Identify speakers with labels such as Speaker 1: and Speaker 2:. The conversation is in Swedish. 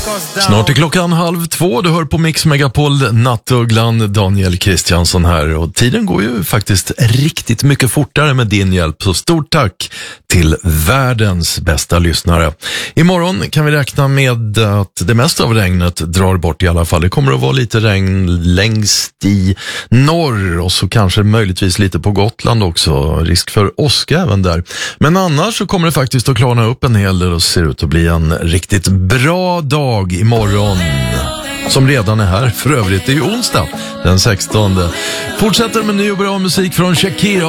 Speaker 1: Snart är klockan 1:30. Du hör på Mix Megapol, Nattugglan, Daniel Kristiansson här. Och tiden går ju faktiskt riktigt mycket fortare med din hjälp. Så stort tack till världens bästa lyssnare. Imorgon kan vi räkna med att det mesta av regnet drar bort i alla fall. Det kommer att vara lite regn längst i norr och så kanske möjligtvis lite på Gotland också. Risk för åska även där. Men annars så kommer det faktiskt att klarna upp en hel del och ser ut att bli en riktigt bra dag imorgon, som redan är här. För övrigt är ju onsdag den 16. Fortsätter med ny och bra musik från Shakira.